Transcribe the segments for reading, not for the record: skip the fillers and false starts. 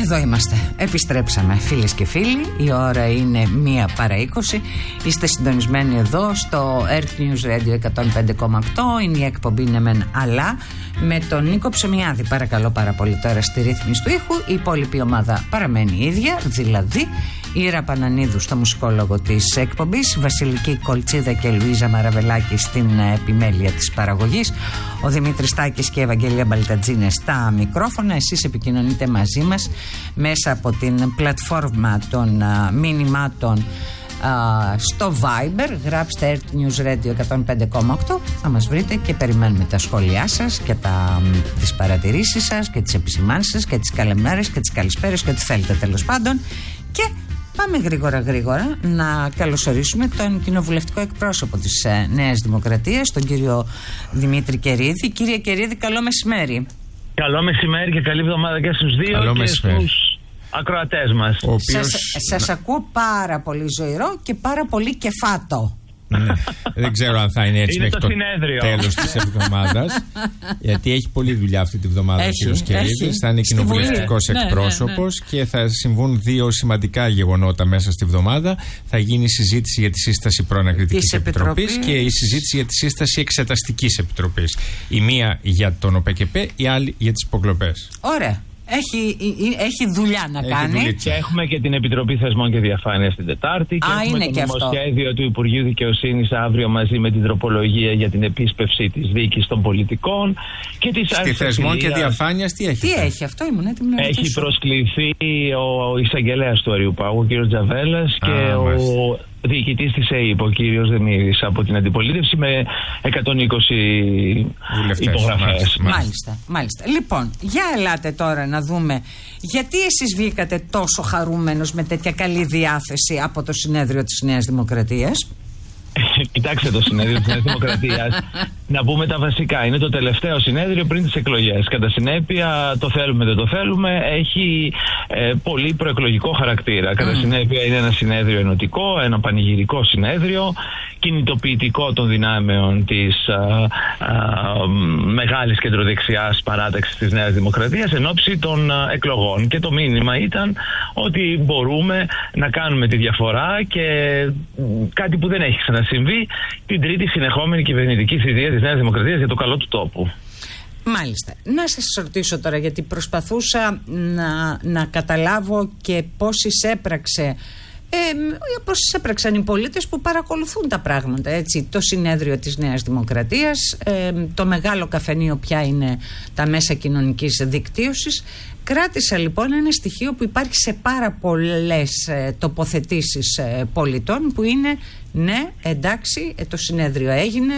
Εδώ είμαστε, επιστρέψαμε φίλες και φίλοι. Η ώρα είναι 1 παρά 20. Είστε συντονισμένοι εδώ στο Earth News Radio 105,8. Είναι η εκπομπή «Ναι μεν αλλά» με τον Νίκο Ψωμιάδη. Παρακαλώ πάρα πολύ τώρα στη ρύθμιση του ήχου. Η υπόλοιπη ομάδα παραμένει η ίδια, δηλαδή η Ήρα Πανανίδου στο μουσικόλογο της εκπομπής, Βασιλική Κολτσίδα και Λουίζα Μαραβελάκη στην επιμέλεια της παραγωγής, ο Δημήτρης Τάκης και η Ευαγγελία Μπαλτατζίνε στα μικρόφωνα. Εσείς επικοινωνείτε μαζί μας μέσα από την πλατφόρμα των μηνυμάτων στο Viber. Γράψτε Earth News Radio 105,8, θα μας βρείτε και περιμένουμε τα σχόλιά σας και τις παρατηρήσεις σας και τις επισημάνσεις σας και τις καλημέρες και τις καλησπέρες και ό,τι θέλετε τέλος πάντων. Και πάμε γρήγορα να καλωσορίσουμε τον κοινοβουλευτικό εκπρόσωπο της Νέας Δημοκρατίας, τον κύριο Δημήτρη Κερίδη. Κύριε Κερίδη, καλό μεσημέρι. Καλό μεσημέρι και καλή εβδομάδα και στους δύο. Καλό και μεσημέρι στους ακροατές μας. Σας ακούω πάρα πολύ ζωηρό και πάρα πολύ κεφάτο. Ναι. Δεν ξέρω αν θα είναι έτσι μέχρι το τέλος της εβδομάδας, γιατί έχει πολλή δουλειά αυτή τη βδομάδα ο κ. Κερίδης. Θα είναι κοινοβουλευτικός εκπρόσωπος και θα συμβούν δύο σημαντικά γεγονότα μέσα στη βδομάδα. Θα γίνει η συζήτηση για τη σύσταση προανακριτικής επιτροπής και η συζήτηση για τη σύσταση εξεταστικής επιτροπής. Η μία για τον ΟΠΕΚΕΠΕ, η άλλη για τις υποκλοπές. Ωραία. Έχει δουλειά να κάνει. Και έχουμε και την Επιτροπή Θεσμών και Διαφάνειας την Τετάρτη. Και έχουμε το νομοσχέδιο του Υπουργείου Δικαιοσύνης αύριο μαζί με την τροπολογία για την επίσπευση της δίκης των πολιτικών. Και στη Θεσμών και Διαφάνειας τι έχει? Τι έχει αυτό, ήμουν έτοιμη να ρωτήσω. Έχει προσκληθεί ο εισαγγελέας του Αριουπάγου, ο κ. Τζαβέλας, και ο διοικητής της ΕΕΠ, ο κύριος Δεμίδης, από την αντιπολίτευση με 120 υπογραφές. Μάλιστα. Λοιπόν, για ελάτε τώρα να δούμε γιατί εσείς βγήκατε τόσο χαρούμενος με τέτοια καλή διάθεση από το συνέδριο της Νέας Δημοκρατίας. Κοιτάξτε, το συνέδριο της Νέας Δημοκρατίας, να πούμε τα βασικά, είναι το τελευταίο συνέδριο πριν τις εκλογές. Κατά συνέπεια, το θέλουμε δεν το θέλουμε, έχει πολύ προεκλογικό χαρακτήρα. Κατά συνέπεια, είναι ένα συνέδριο ενωτικό, ένα πανηγυρικό συνέδριο, κινητοποιητικό των δυνάμεων της μεγάλης κεντροδεξιάς παράταξης της Νέας Δημοκρατίας εν ώψη των εκλογών. Και το μήνυμα ήταν ότι μπορούμε να κάνουμε τη διαφορά και κάτι που δεν έχει ξανασυμβεί, την τρίτη συνεχόμενη κυβερνητική θητεία της Νέας Δημοκρατίας για το καλό του τόπου. Μάλιστα. Να σας ρωτήσω τώρα, γιατί προσπαθούσα να καταλάβω και πώς εισέπραξαν οι πολίτες που παρακολουθούν τα πράγματα, έτσι, το συνέδριο της Νέας Δημοκρατίας, το μεγάλο καφενείο πια είναι τα μέσα κοινωνικής δικτύωσης. Κράτησα λοιπόν ένα στοιχείο που υπάρχει σε πάρα πολλές τοποθετήσεις πολιτών, που είναι ναι, εντάξει, το συνέδριο έγινε,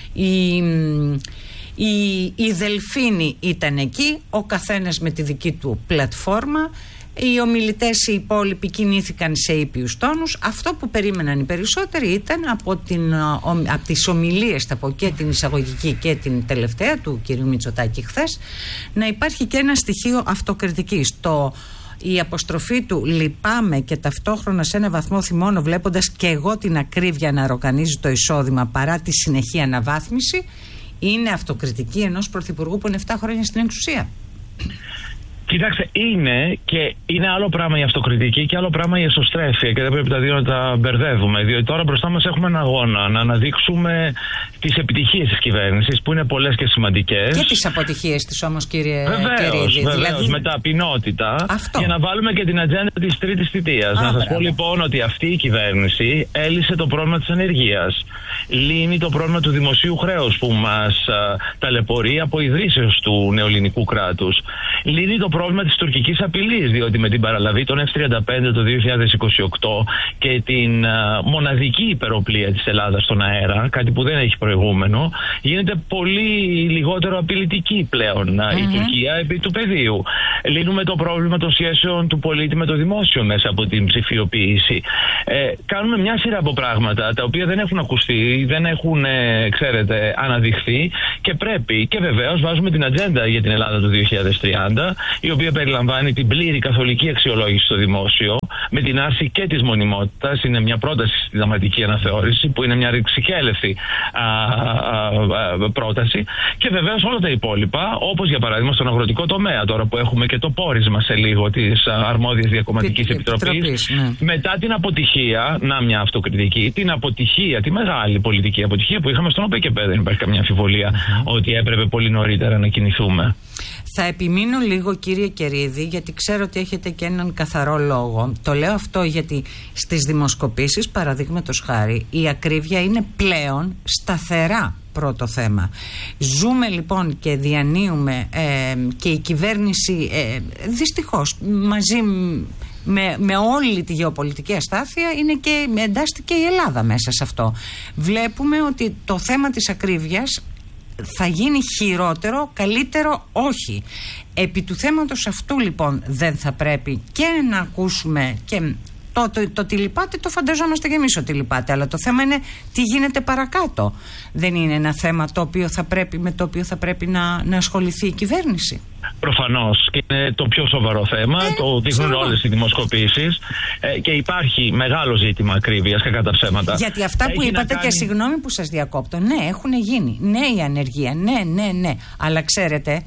η Δελφίνη ήταν εκεί, ο καθένας με τη δική του πλατφόρμα. Οι ομιλητές οι υπόλοιποι κινήθηκαν σε ήπιους τόνους. Αυτό που περίμεναν οι περισσότεροι ήταν από τις ομιλίες, θα πω, και την εισαγωγική και την τελευταία του κ. Μητσοτάκη χθες, να υπάρχει και ένα στοιχείο αυτοκριτικής. Η αποστροφή του «λυπάμαι» και ταυτόχρονα σε ένα βαθμό θυμώνω, βλέποντας και εγώ την ακρίβεια να ροκανίζει το εισόδημα παρά τη συνεχή αναβάθμιση, είναι αυτοκριτική ενός πρωθυπουργού που είναι 7 χρόνια στην εξουσία. Κοιτάξτε, είναι άλλο πράγμα η αυτοκριτική και άλλο πράγμα η εσωστρέφεια, και δεν πρέπει τα δύο να τα μπερδεύουμε. Διότι τώρα μπροστά μας έχουμε ένα αγώνα να αναδείξουμε τις επιτυχίες της κυβέρνησης, που είναι πολλές και σημαντικές. Και τις αποτυχίες της όμως, κύριε Κερίδη. Βεβαίως, δηλαδή, με ταπεινότητα. Για να βάλουμε και την ατζέντα της τρίτης θητείας. Να σας πω λοιπόν ότι αυτή η κυβέρνηση έλυσε το πρόβλημα της ανεργίας. Λύνει το πρόβλημα του δημοσίου χρέους που μας ταλαιπωρεί από ιδρύσεως του νεοελληνικού κράτους. Λύνει το πρόβλημα της τουρκικής απειλής, διότι με την παραλαβή των F-35 το 2028 και την μοναδική υπεροπλία της Ελλάδας στον αέρα, κάτι που δεν έχει προηγούμενο, γίνεται πολύ λιγότερο απειλητική πλέον η Τουρκία επί του πεδίου. Λύνουμε το πρόβλημα των σχέσεων του πολίτη με το δημόσιο μέσα από την ψηφιοποίηση. Κάνουμε μια σειρά από πράγματα τα οποία δεν έχουν ακουστεί, δεν έχουν, αναδειχθεί, και πρέπει, και βεβαίως βάζουμε την ατζέντα για την Ελλάδα του 2030, η οποία περιλαμβάνει την πλήρη καθολική αξιολόγηση στο δημόσιο, με την άρση και της μονιμότητας. Είναι μια πρόταση στη συνταγματική αναθεώρηση, που είναι μια ρηξικέλευτη πρόταση, και βεβαίως όλα τα υπόλοιπα, όπως για παράδειγμα στον αγροτικό τομέα, τώρα που έχουμε και το πόρισμα σε λίγο της αρμόδιας διακομματικής επιτροπής. Ναι. Μετά την αποτυχία, μια αυτοκριτική, την αποτυχία, τη μεγάλη πολιτική αποτυχία που είχαμε στον ΟΠΕΚΕΠΕ, δεν υπάρχει καμιά αμφιβολία ότι έπρεπε πολύ νωρίτερα να κινηθούμε. Θα επιμείνω λίγο, κύριε Κερίδη, γιατί ξέρω ότι έχετε και έναν καθαρό λόγο. Το λέω αυτό γιατί στις δημοσκοπήσεις, παραδείγματος χάρη, η ακρίβεια είναι πλέον σταθερά πρώτο θέμα. Ζούμε λοιπόν και διανύουμε και η κυβέρνηση δυστυχώς μαζί με όλη τη γεωπολιτική αστάθεια εντάστηκε η Ελλάδα μέσα σε αυτό. Βλέπουμε ότι το θέμα της ακρίβειας θα γίνει χειρότερο, καλύτερο όχι. Επί του θέματος αυτού λοιπόν δεν θα πρέπει και να ακούσουμε και το τι λυπάτε, το φανταζόμαστε και εμείς ότι λυπάτε, αλλά το θέμα είναι τι γίνεται παρακάτω. Δεν είναι ένα θέμα με το οποίο θα πρέπει να ασχοληθεί η κυβέρνηση? Προφανώς, και είναι το πιο σοβαρό θέμα, το δείχνουν όλες οι δημοσκοπήσεις, και υπάρχει μεγάλο ζήτημα ακρίβειας, κακά τα ψέματα. Γιατί αυτά που είπατε, και συγγνώμη που σας διακόπτω, ναι, έχουν γίνει, ναι, η ανεργία, ναι, αλλά ξέρετε,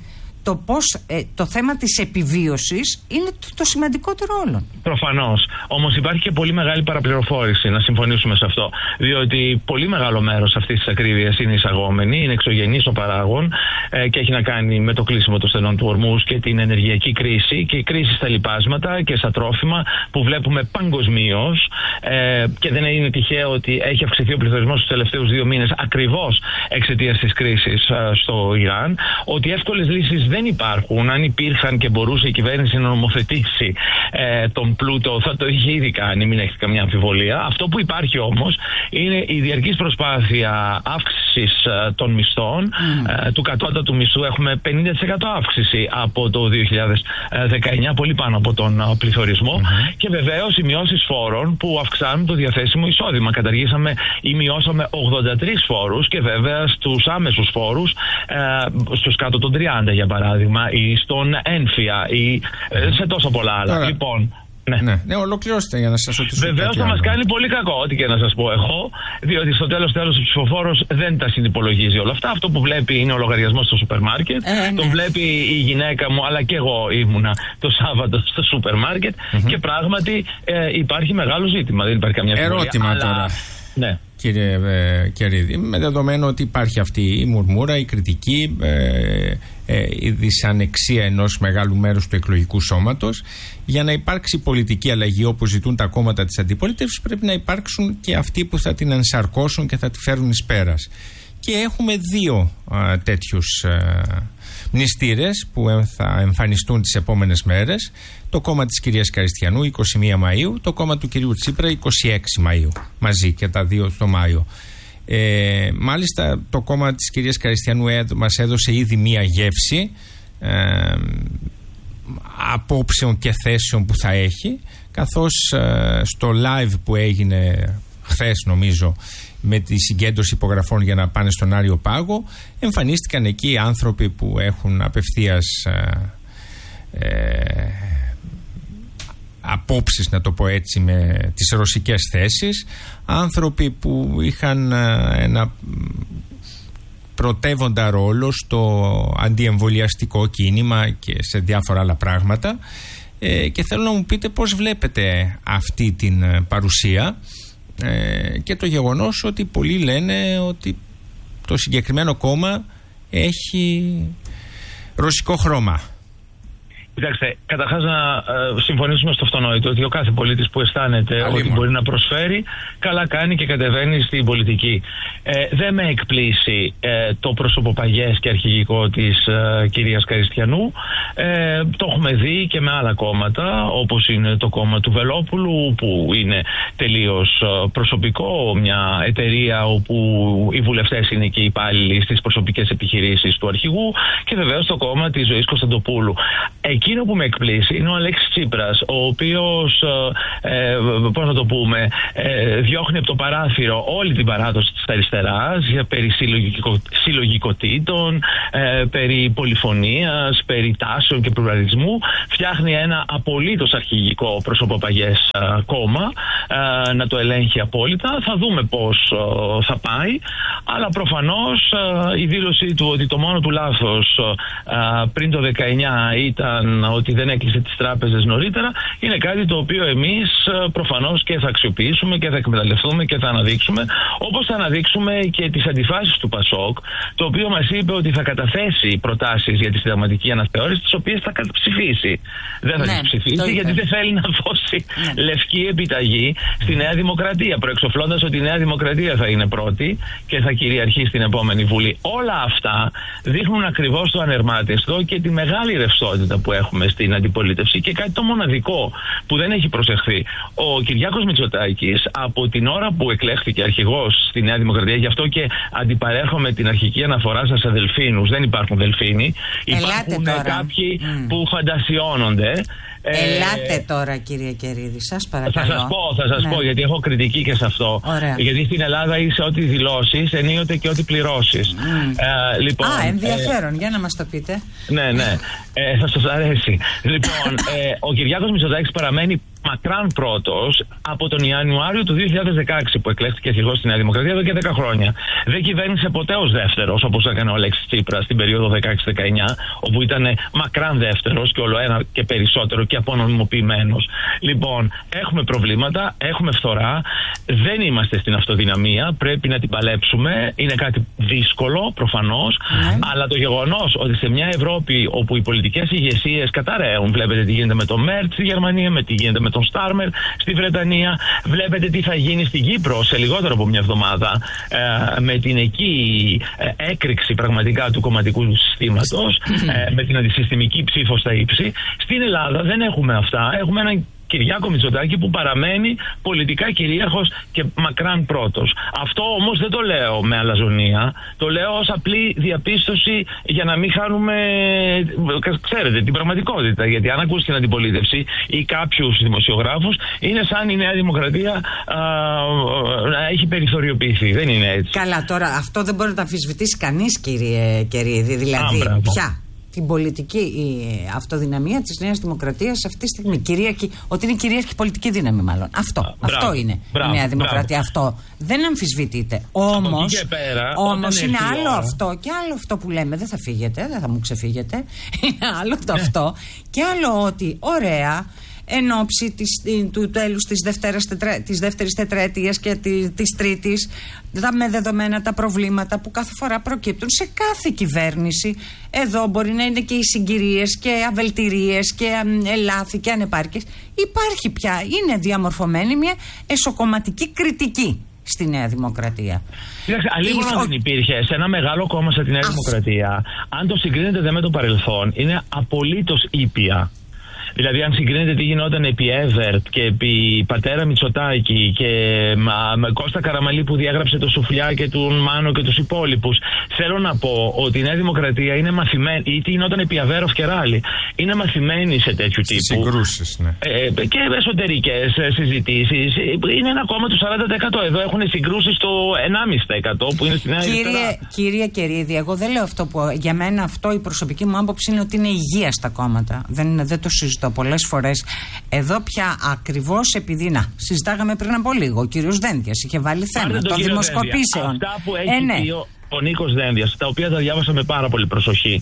το θέμα της επιβίωσης είναι το σημαντικότερο όλων. Προφανώς. Όμως υπάρχει και πολύ μεγάλη παραπληροφόρηση, να συμφωνήσουμε σε αυτό. Διότι πολύ μεγάλο μέρος αυτής της ακρίβειας είναι εισαγόμενη, είναι εξωγενής ο παράγων, και έχει να κάνει με το κλείσιμο των στενών του Ορμούς και την ενεργειακή κρίση και η κρίση στα λιπάσματα και στα τρόφιμα που βλέπουμε παγκοσμίως, και δεν είναι τυχαίο ότι έχει αυξηθεί ο πληθωρισμός τους τελευταίους 2 μήνες ακριβώς εξαιτίας της κρίσης στο Ιράν. Ότι εύκολες λύσεις δεν υπάρχουν. Αν υπήρχαν και μπορούσε η κυβέρνηση να νομοθετήσει τον πλούτο, θα το είχε ήδη κάνει, μην έχετε καμιά αμφιβολία. Αυτό που υπάρχει όμως είναι η διαρκής προσπάθεια αύξησης των μισθών. Του κατώτατου μισθού έχουμε 50% αύξηση από το 2019, πολύ πάνω από τον πληθωρισμό. Και βεβαίως οι μειώσεις φόρων που αυξάνουν το διαθέσιμο εισόδημα. Καταργήσαμε ή μειώσαμε 83 φόρους, και βέβαια στους άμεσους φόρους, στους κάτω των 30 για παράδειγμα, ή στον έμφυα ή σε τόσο πολλά άλλα. Λοιπόν, ναι, ολοκληρώστε για να σας ρωτήσω. Βεβαίως θα μας κάνει πολύ κακό, ό,τι και να σας πω εγώ, διότι στο τέλος ο ψηφοφόρος δεν τα συνυπολογίζει όλα αυτά. Αυτό που βλέπει είναι ο λογαριασμός στο σούπερ μάρκετ. Τον βλέπει η γυναίκα μου, αλλά και εγώ ήμουνα το Σάββατο στο σούπερ μάρκετ. Και πράγματι υπάρχει μεγάλο ζήτημα. Δεν υπάρχει καμιά ερώτημα τώρα. Ναι. Κύριε Κερίδη, με δεδομένο ότι υπάρχει αυτή η μουρμούρα, η κριτική, η δυσανεξία ενός μεγάλου μέρους του εκλογικού σώματος, για να υπάρξει πολιτική αλλαγή όπως ζητούν τα κόμματα της αντιπολίτευσης, πρέπει να υπάρξουν και αυτοί που θα την ενσαρκώσουν και θα τη φέρουν εις πέρας. Και έχουμε 2 τέτοιους μνηστήρες που θα εμφανιστούν τις επόμενες μέρες. Το κόμμα της κυρίας Καριστιανού 21 Μαΐου, το κόμμα του κυρίου Τσίπρα 26 Μαΐου, μαζί και τα 2 στο Μάιο. Μάλιστα το κόμμα της κυρίας Καριστιανού μας έδωσε ήδη μία γεύση απόψεων και θέσεων που θα έχει, καθώς στο live που έγινε χθες, νομίζω, με τη συγκέντρωση υπογραφών για να πάνε στον Άριο Πάγο, εμφανίστηκαν εκεί άνθρωποι που έχουν απευθείας απόψεις, να το πω έτσι, με τις ρωσικές θέσεις, άνθρωποι που είχαν ένα πρωτεύοντα ρόλο στο αντιεμβολιαστικό κίνημα και σε διάφορα άλλα πράγματα, και θέλω να μου πείτε πώς βλέπετε αυτή την παρουσία και το γεγονός ότι πολλοί λένε ότι το συγκεκριμένο κόμμα έχει ρωσικό χρώμα. Κοιτάξτε, καταρχάς να συμφωνήσουμε στο αυτονόητο ότι ο κάθε πολίτης που αισθάνεται ότι μπορεί να προσφέρει, καλά κάνει και κατεβαίνει στην πολιτική. Δεν με εκπλήσει το προσωποπαγές και αρχηγικό της κυρίας Καριστιανού. Το έχουμε δει και με άλλα κόμματα, όπως είναι το κόμμα του Βελόπουλου, που είναι τελείως προσωπικό, μια εταιρεία όπου οι βουλευτές είναι και οι υπάλληλοι στις προσωπικές επιχειρήσεις του αρχηγού, και βεβαίως το κόμμα της Ζωής Κωνσταντοπούλου. Εκείνο που με εκπλήσει είναι ο Αλέξης Τσίπρας, ο οποίος πώς να το πούμε, διώχνει από το παράθυρο όλη την παράδοση της αριστεράς περί συλλογικοτήτων, περί πολυφωνίας, περί τάσεων και πλουραλισμού. Φτιάχνει ένα απολύτως αρχηγικό προσωποπαγές κόμμα να το ελέγχει απόλυτα. Θα δούμε πώς θα πάει, αλλά προφανώς η δήλωσή του ότι το μόνο του λάθος πριν το 19 ήταν ότι δεν έκλεισε τις τράπεζες νωρίτερα, είναι κάτι το οποίο εμείς προφανώς και θα αξιοποιήσουμε και θα εκμεταλλευτούμε και θα αναδείξουμε, όπως θα αναδείξουμε και τις αντιφάσεις του ΠΑΣΟΚ, το οποίο μας είπε ότι θα καταθέσει προτάσεις για τη συνταγματική αναθεώρηση, τις οποίες θα καταψηφίσει. Δεν θα τις ψηφίσει γιατί δεν θέλει να δώσει λευκή επιταγή στη Νέα Δημοκρατία, προεξοφλώντας ότι η Νέα Δημοκρατία θα είναι πρώτη και θα κυριαρχεί στην επόμενη Βουλή. Όλα αυτά δείχνουν ακριβώς το ανερμάτιστο και τη μεγάλη ρευστότητα που έχουμε στην αντιπολίτευση. Και κάτι το μοναδικό που δεν έχει προσεχθεί. Ο Κυριάκος Μητσοτάκης, από την ώρα που εκλέχθηκε αρχηγός στη Νέα Δημοκρατία, γι' αυτό και αντιπαρέρχομαι την αρχική αναφορά σας σε δελφίνους. Δεν υπάρχουν δελφίνοι. Υπάρχουν κάποιοι που φαντασιώνονται. Ελάτε τώρα, κύριε Κερίδη, σας παρακαλώ. Θα σας πω, γιατί έχω κριτική και σε αυτό. Ωραία. Γιατί στην Ελλάδα είσαι ό,τι δηλώσεις, ενίοτε και ό,τι πληρώσεις. Λοιπόν, ενδιαφέρον, για να μας το πείτε. Ναι, θα σας αρέσει. Λοιπόν, ο Κυριάκος Μητσοτάκης παραμένει μακράν πρώτος από τον Ιανουάριο του 2016 που εκλέχθηκε αρχηγός στη Νέα Δημοκρατία, εδώ και 10 χρόνια. Δεν κυβέρνησε ποτέ ως δεύτερος, όπως έκανε ο Αλέξης Τσίπρας στην περίοδο 16-19, όπου ήταν μακράν δεύτερος και όλο ένα και περισσότερο και απονομιμοποιημένος. Λοιπόν, έχουμε προβλήματα, έχουμε φθορά, δεν είμαστε στην αυτοδυναμία, πρέπει να την παλέψουμε. Είναι κάτι δύσκολο προφανώς, αλλά το γεγονός ότι σε μια Ευρώπη όπου οι πολιτικές ηγεσίες καταραίουν, βλέπετε τι γίνεται με το Μέρτ στη Γερμανία, με τι γίνεται με τον Στάρμερ στη Βρετανία, βλέπετε τι θα γίνει στην Κύπρο σε λιγότερο από μια εβδομάδα με την εκεί έκρηξη πραγματικά του κομματικού συστήματος, με την αντισυστημική ψήφο στα ύψη. Στην Ελλάδα δεν έχουμε αυτά. Έχουμε έναν Κυριάκο Μητσοτάκη που παραμένει πολιτικά κυρίαρχος και μακράν πρώτος. Αυτό όμως δεν το λέω με αλαζονία. Το λέω ως απλή διαπίστωση για να μην χάνουμε, ξέρετε, την πραγματικότητα. Γιατί αν ακούσει την αντιπολίτευση ή κάποιους δημοσιογράφους, είναι σαν η Νέα Δημοκρατία να έχει περιθωριοποιηθεί. Δεν είναι έτσι. Καλά, τώρα αυτό δεν μπορεί να το αμφισβητήσει κανείς, κύριε Κερίδη. Δηλαδή, πια την πολιτική αυτοδυναμία της Νέας Δημοκρατίας αυτή τη στιγμή. Ότι είναι κυρίαρχη πολιτική δύναμη, μάλλον. Αυτό είναι η Νέα Δημοκρατία. Αυτό δεν αμφισβητείται. Όμως είναι άλλο αυτό και άλλο αυτό που λέμε. Δεν θα φύγετε, δεν θα μου ξεφύγετε. Είναι άλλο το αυτό. Και άλλο ότι, ωραία, εν ώψη του τέλους της δεύτερης τετραετίας και της τρίτης, με δεδομένα τα προβλήματα που κάθε φορά προκύπτουν σε κάθε κυβέρνηση. Εδώ μπορεί να είναι και οι συγκυρίες και αβελτηρίες και λάθη και ανεπάρκειες. Υπάρχει πια, είναι διαμορφωμένη μια εσωκομματική κριτική στη Νέα Δημοκρατία. Αλίμονα δεν υπήρχε σε ένα μεγάλο κόμμα σαν τη Νέα Δημοκρατία. Αν το συγκρίνετε με το παρελθόν, είναι απολύτως ήπια. Δηλαδή, αν συγκρίνετε τι γινόταν επί Εύερτ και επί πατέρα Μητσοτάκη και με Κώστα Καραμαλή που διάγραψε το Σουφλιά και τον Μάνο και τους υπόλοιπους, θέλω να πω ότι η Νέα Δημοκρατία είναι μαθημένη, ή τι γινόταν επί Αβέροφ και Ράλη, είναι μαθημένη σε τέτοιου τύπου συγκρούσεις, ναι. Και εσωτερικές συζητήσεις. Είναι ένα κόμμα του 40%. Εδώ έχουν συγκρούσεις στο 1,5% που είναι στη Νέα Δημοκρατία. Κύριε Κερίδη, εγώ δεν λέω αυτό που για μένα αυτό η προσωπική μου άποψη είναι ότι είναι υγεία στα κόμματα. Δεν το συζητώ πολλές φορές. Εδώ πια ακριβώς επειδή συζητάγαμε πριν από λίγο, ο κύριος Δένδιας είχε βάλει θέμα των δημοσκοπήσεων. Αυτά που έχει πει ο Νίκος Δένδιας, τα οποία τα διάβασα με πάρα πολύ προσοχή,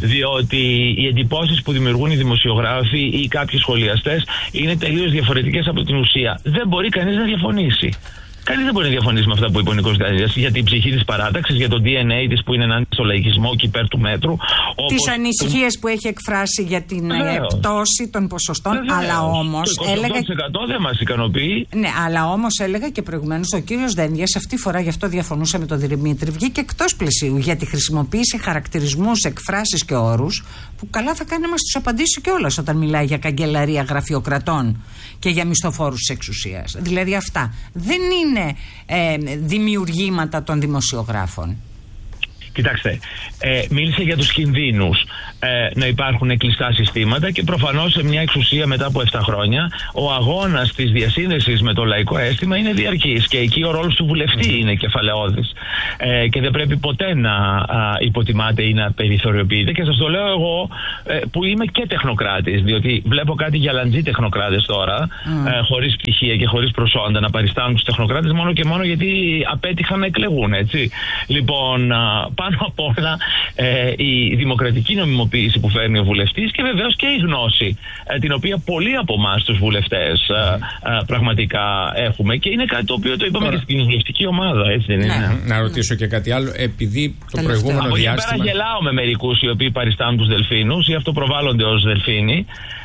διότι οι εντυπώσεις που δημιουργούν οι δημοσιογράφοι ή κάποιοι σχολιαστές είναι τελείως διαφορετικές από την ουσία. Δεν μπορεί κανείς να διαφωνήσει. Κανείς δεν μπορεί να διαφωνήσει με αυτά που είπε ο Νίκος Δένδιας για την ψυχή της παράταξης, για το DNA της που είναι ενάντια στο λαϊκισμό και υπέρ του μέτρου. Τις ανησυχίες που έχει εκφράσει για την πτώση των ποσοστών. Αλλά όμως. Το 28% δεν μας ικανοποιεί. Ναι, αλλά όμως έλεγα και προηγουμένως ο κύριος Δένδιας αυτή τη φορά, γι' αυτό διαφωνούσα με τον Δημήτρη, βγήκε εκτός πλαισίου γιατί χρησιμοποίησε χαρακτηρισμούς, εκφράσεις και όρους που καλά θα κάνει να μας τους απαντήσει κιόλας όταν μιλάει για καγκελαρία γραφειοκρατών και για μισθοφόρους της εξουσίας. Δηλαδή αυτά δεν είναι δημιουργήματα των δημοσιογράφων. Κοιτάξτε, μίλησε για τους κινδύνους να υπάρχουν κλειστά συστήματα και προφανώς σε μια εξουσία μετά από 7 χρόνια ο αγώνας της διασύνδεσης με το λαϊκό αίσθημα είναι διαρκής και εκεί ο ρόλος του βουλευτή είναι κεφαλαιώδης και δεν πρέπει ποτέ να υποτιμάται ή να περιθωριοποιείται, και σας το λέω εγώ που είμαι και τεχνοκράτης, διότι βλέπω κάτι γυαλαντζοί τεχνοκράτες τώρα χωρίς πτυχία και χωρίς προσόντα να παριστάνουν τους τεχνοκράτες μόνο και μόνο γιατί απέτυχαν να εκλεγούν, έτσι. Λοιπόν, πάνω απ' όλα η δημοκρατική νομιμοποίηση που φέρνει ο βουλευτής και βεβαίως και η γνώση την οποία πολλοί από εμάς τους βουλευτές πραγματικά έχουμε, και είναι κάτι το οποίο το είπαμε και στην κοινοβουλευτική ομάδα, έτσι δεν είναι? Να ρωτήσω και κάτι άλλο, επειδή το προηγούμενο από διάστημα... Από εκεί πέρα γελάω με μερικούς οι οποίοι παριστάνουν τους δελφίνους ή αυτοπροβάλλονται ως δελφίνοι.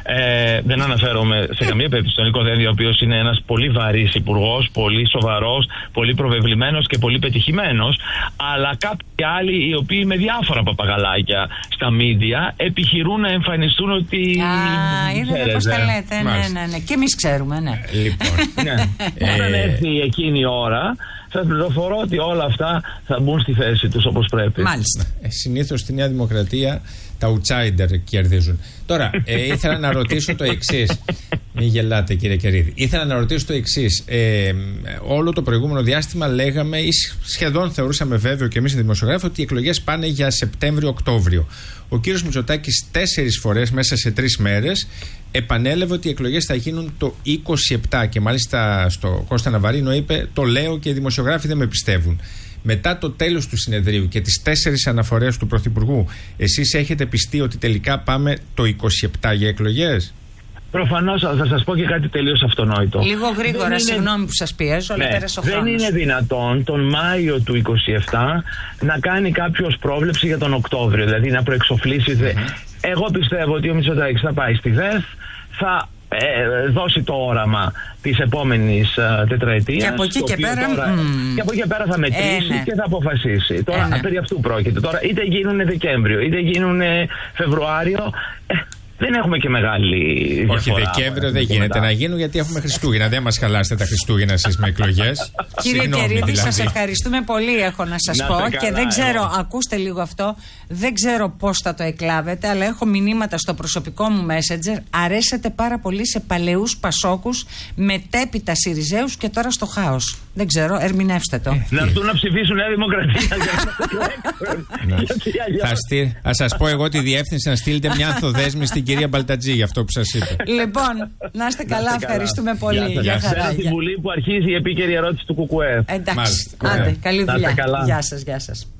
Δεν αναφέρομαι σε καμία περίπτωση τον Νίκο Δένδια, ο οποίος είναι ένας πολύ βαρύς υπουργός, πολύ σοβαρός, πολύ προβεβλημένος και πολύ πετυχημένος, αλλά κάποιοι άλλοι οι οποίοι με διάφορα παπαγαλάκια στα μίντια επιχειρούν να εμφανιστούν ότι... είδατε πώς τα λέτε, ναι. Και εμείς ξέρουμε, ναι. Λοιπόν, όταν έρθει εκείνη η ώρα, σας πληροφορώ ότι όλα αυτά θα μπουν στη θέση τους όπως πρέπει. Μάλιστα. Συνήθως στη Νέα Δημοκρατία τα outsider κερδίζουν. Τώρα, ήθελα να ρωτήσω το εξής. Μην γελάτε, κύριε Κερίδη. Ήθελα να ρωτήσω το εξής. Όλο το προηγούμενο διάστημα λέγαμε, ή σχεδόν θεωρούσαμε βέβαιο και εμείς οι δημοσιογράφοι, ότι οι εκλογές πάνε για Σεπτέμβριο-Οκτώβριο. Ο κύριος Μητσοτάκης 4 φορές μέσα σε 3 μέρες επανέλαβε ότι οι εκλογές θα γίνουν το 27, και μάλιστα στο Κώστα Ναβαρίνο είπε: το λέω και οι δημοσιογράφοι δεν με πιστεύουν. Μετά το τέλος του συνεδρίου και τις 4 αναφορές του Πρωθυπουργού, εσείς έχετε πιστεί ότι τελικά πάμε το 27 για εκλογές? Προφανώς, θα σας πω και κάτι τελείως αυτονόητο. Λίγο γρήγορα, συγγνώμη που σας πιέζω, αλλά πέρασε ο χρόνος. Δεν είναι δυνατόν τον Μάιο του 27 να κάνει κάποιος πρόβλεψη για τον Οκτώβριο, δηλαδή να προεξοφλήσει. Εγώ πιστεύω ότι ο Μητσοτάκης θα πάει στη ΔΕΘ, θα δώσει το όραμα της επόμενης τετραετίας. Και από εκεί και πέρα, και από εκεί και πέρα θα μετρήσει και θα αποφασίσει. Τώρα περί αυτού πρόκειται. Τώρα είτε γίνουν Δεκέμβριο, είτε γίνουν Φεβρουάριο. Δεν έχουμε και μεγάλη διαφορά. Όχι, Δεκέμβριο δεν γίνεται να γίνουν, γιατί έχουμε Χριστούγεννα. Δεν μας χαλάσετε τα Χριστούγεννα εσείς με εκλογές. Κύριε Κερίδη, σας ευχαριστούμε πολύ, έχω να σας πω. Και δεν ξέρω, ακούστε λίγο αυτό, δεν ξέρω πώς θα το εκλάβετε, αλλά έχω μηνύματα στο προσωπικό μου Messenger. Αρέσετε πάρα πολύ σε παλαιούς Πασόκους, μετέπειτα Συριζέους και τώρα στο χάος. Δεν ξέρω, ερμηνεύστε το. Να έρθουν να ψηφίσουν Νέα Δημοκρατία. Θα σας πω εγώ τη διεύθυνση να στείλετε μια ανθοδέσμη στην κυρία Μπαλτατζή για αυτό που σας είπε. Λοιπόν, να είστε καλά, ευχαριστούμε πολύ. Γεια σας. Στη Βουλή που αρχίζει η επίκαιρη ερώτηση του ΚΚΕ. Εντάξει, άντε, καλή δουλειά. Γεια σας.